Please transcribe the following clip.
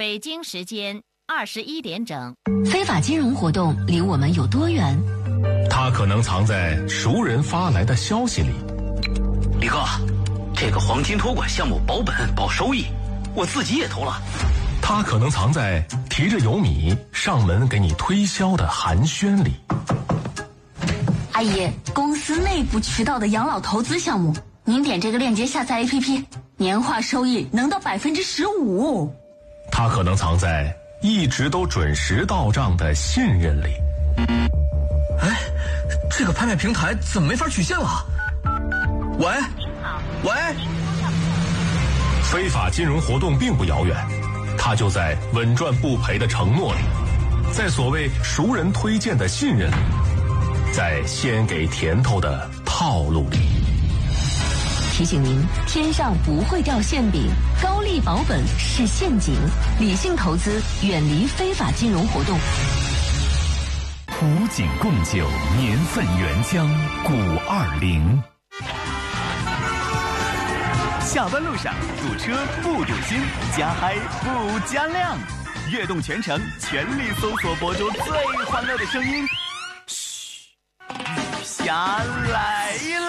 北京时间21点整。 非法金融活动离我们有多远？ 它可能藏在熟人发来的消息里。 李哥，这个黄金托管项目保本保收益，我自己也投了。 它可能藏在提着油米上门给你推销的寒暄里。 阿姨，公司内部渠道的养老投资项目，您点这个链接下载 APP， 年化收益能到15%。 它可能藏在一直都准时到账的信任里。 哎，这个拍卖平台怎么没法取现了？喂，喂， 非法金融活动并不遥远，它就在稳赚不赔的承诺里，在所谓熟人推荐的信任里，在先给甜头的套路里。 提醒您，天上不会掉馅饼，高利保本是陷阱，理性投资，远离非法金融活动。 古井贡酒年份原浆520。下班路上堵车不堵心，加嗨不加量，悦动全程全力搜索播出最欢乐的声音。嘘，雨霞来了。